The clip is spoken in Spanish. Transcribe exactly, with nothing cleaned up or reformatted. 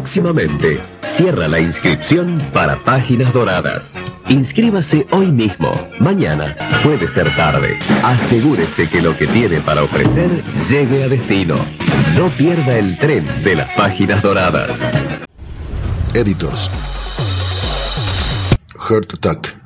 próximamente. Cierra la inscripción para Páginas Doradas. Inscríbase hoy mismo. Mañana puede ser tarde. Asegúrese que lo que tiene para ofrecer llegue a destino. No pierda el tren de las Páginas Doradas. Editors. Heart Attack.